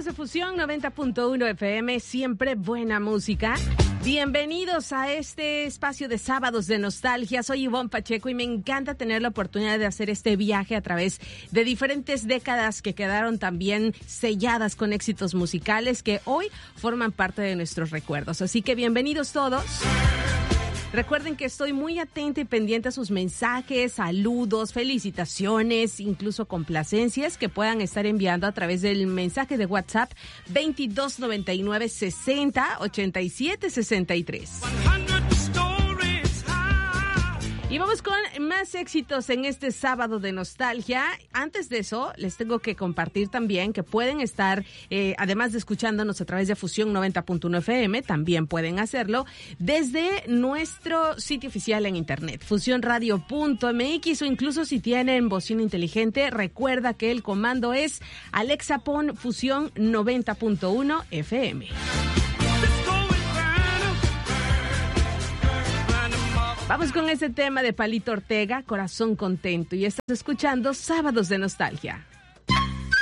amigos de Fusión 90.1 FM, siempre buena música. Bienvenidos a este espacio de sábados de nostalgia. Soy Ivonne Pacheco y me encanta tener la oportunidad de hacer este viaje a través de diferentes décadas que quedaron también selladas con éxitos musicales que hoy forman parte de nuestros recuerdos. Así que bienvenidos todos. Recuerden que estoy muy atenta y pendiente a sus mensajes, saludos, felicitaciones, incluso complacencias que puedan estar enviando a través del mensaje de WhatsApp 2299 60 87 63. Y vamos con más éxitos en este sábado de nostalgia. Antes de eso, les tengo que compartir también que pueden estar, además de escuchándonos a través de Fusión 90.1 FM, también pueden hacerlo desde nuestro sitio oficial en internet, fusionradio.mx, o incluso si tienen bocina inteligente, recuerda que el comando es Alexa, pon Fusión 90.1 FM. Vamos con ese tema de Palito Ortega, Corazón Contento, y estás escuchando Sábados de Nostalgia.